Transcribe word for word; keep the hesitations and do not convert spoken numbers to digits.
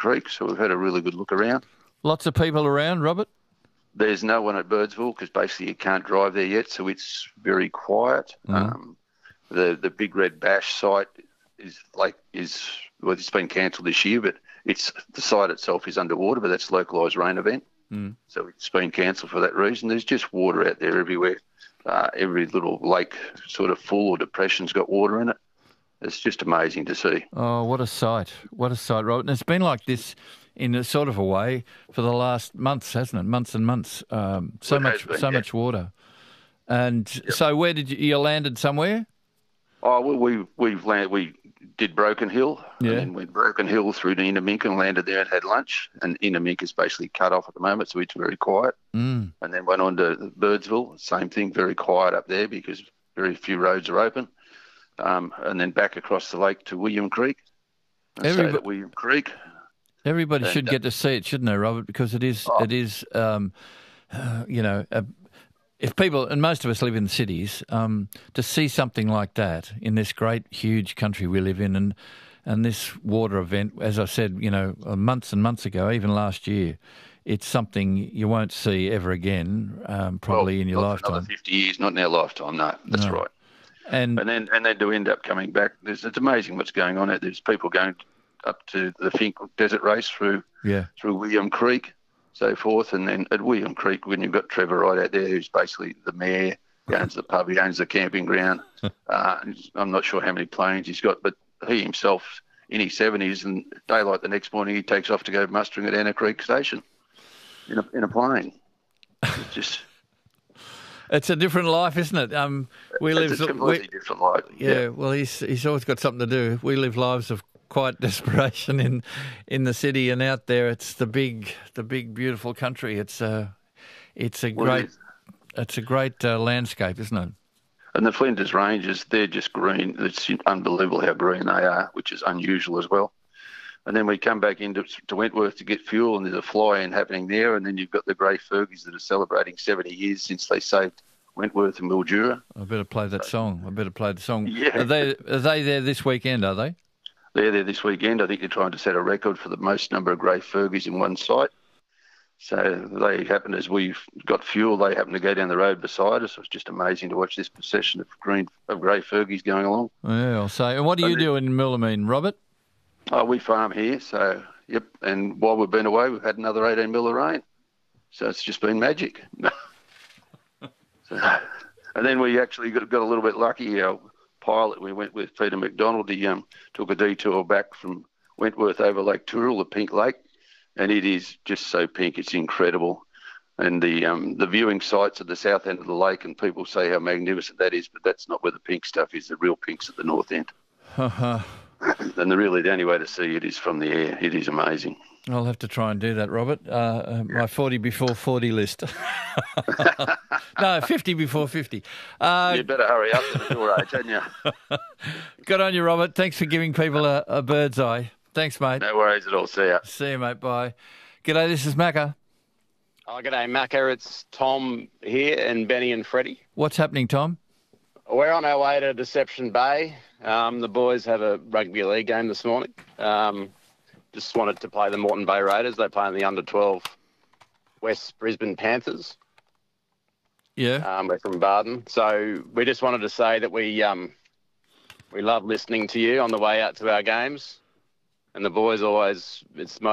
Creek, so we've had a really good look around. Lots of people around, Robert? There's no one at Birdsville because basically you can't drive there yet, so it's very quiet. Mm. Um, the the Big Red Bash site is like is well, it's been cancelled this year, but it's the site itself is underwater, but that's a localised rain event, mm. so it's been cancelled for that reason. There's just water out there everywhere. Uh, every little lake sort of full or depression's got water in it. It's just amazing to see. Oh, what a sight. What a sight, Robert. And it's been like this in a sort of a way for the last months, hasn't it? Months and months. Um, so Well, it much has been, so yeah. much water. And Yep. so where did you, you landed somewhere? Oh, well, we we've land, we did Broken Hill, Yeah. and then went Broken Hill through to Innermink and landed there and had lunch. And Innermink is basically cut off at the moment, so it's very quiet. Mm. And then went on to Birdsville, same thing, very quiet up there because very few roads are open. Um, and then back across the lake to William Creek. And Everybo- stayed at William Creek. Everybody And, should uh, get to see it, shouldn't they, Robert? Because it is, Oh. it is, um, uh, you know, uh, if people, and most of us live in cities, um, to see something like that in this great, huge country we live in, and and this water event, as I said, you know, uh, months and months ago, even last year, it's something you won't see ever again, um, probably well, in your not for lifetime. Another fifty years, not in our lifetime. No, that's No. right. And And then and then to end up coming back, there's, it's amazing what's going on. There's people going up to the Fink Desert Race through yeah, through William Creek, so forth. And then at William Creek, when you've got Trevor right out there, who's basically the mayor, he owns the pub, he owns the camping ground. uh, I'm not sure how many planes he's got, but he himself in his seventies, and daylight the next morning, he takes off to go mustering at Anna Creek Station in a, in a plane. It's just... it's a different life, isn't it? Um, we it's live a completely we- different life. Yeah, well, he's he's always got something to do. We live lives of quiet desperation in in the city, and out there, it's the big, the big, beautiful country. It's a, it's a Well, great, it is. it's a great uh, landscape, isn't it? And the Flinders Ranges, they're just green. It's unbelievable how green they are, which is unusual as well. And then we come back into to Wentworth to get fuel, and there's a fly-in happening there. And then you've got the Grey Fergies that are celebrating seventy years since they saved Wentworth and Mildura. I better play that song. I better play the song. Yeah. Are they are they there this weekend? Are they? They're there this weekend. I think they're trying to set a record for the most number of Grey Fergies in one site. So they happened, as we've got fuel, they happened to go down the road beside us. It was just amazing to watch this procession of green of Grey Fergies going along. Yeah, I'll say. And what do you And do in Millamine, Robert? Oh, we farm here, so, yep. And while we've been away, we've had another eighteen mil of rain. So it's just been magic. so, and then we actually got, got a little bit lucky. Our pilot, we went with Peter McDonald. He um, took a detour back from Wentworth over Lake Tooral, the Pink Lake, and it is just so pink. It's incredible. And the um, the viewing sites at the south end of the lake, and people say how magnificent that is, but that's not where the pink stuff is. The real pink's at the north end. And the really the only way to see it is from the air. It is amazing. I'll have to try and do that, Robert. Uh, uh, my forty before forty list. No, fifty before fifty. Uh, You better hurry up at your age, haven't you? good on you, Robert. Thanks for giving people a, a bird's eye. Thanks, mate. No worries at all. See ya. See you, mate. Bye. G'day, this is Macca. Oh, g'day, Macca. It's Tom here and Benny and Freddie. What's happening, Tom? We're on our way to Deception Bay. Um, the boys have a rugby league game this morning. Um, just wanted to play the Moreton Bay Raiders. They play in the under twelve West Brisbane Panthers. Yeah. Um, we're from Barden. So we just wanted to say that we um, we love listening to you on the way out to our games. And the boys always, it's